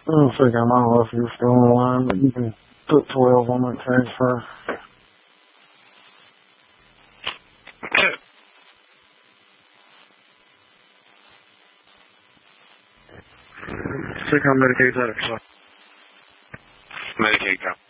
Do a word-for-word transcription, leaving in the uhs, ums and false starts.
I don't think I might know if you're still on the line, but you can put twelve on that transfer. Check how Medicaid's at it. Medicaid, go.